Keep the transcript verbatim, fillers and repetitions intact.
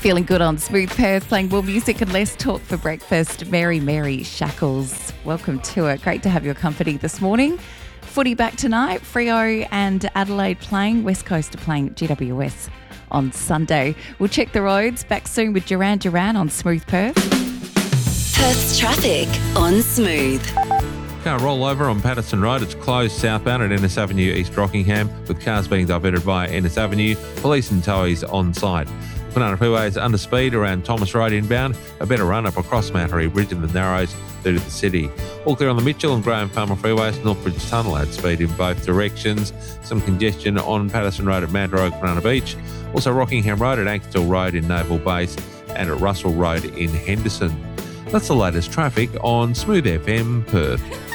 Feeling good on Smooth Perth, playing more music and less talk for breakfast. Mary Mary Shackles, welcome to it. Great to have your company this morning. Footy back tonight. Freo and Adelaide playing. West Coast are playing G W S on Sunday. We'll check the roads. Back soon with Duran Duran on Smooth Perth. Perth's traffic on Smooth. Car roll over on Patterson Road. It's closed southbound at Ennis Avenue, East Rockingham, with cars being diverted via Ennis Avenue. Police and towies on site. Banana Freeway is under speed around Thomas Road inbound. A better run up across Mattery Bridge in the Narrows through to the city. All clear on the Mitchell and Graham Farmer Freeways. Northbridge Tunnel at speed in both directions. Some congestion on Patterson Road at Mandurah, Banana Beach. Also Rockingham Road at Ankerstall Road in Naval Base and at Russell Road in Henderson. That's the latest traffic on Smooth F M Perth.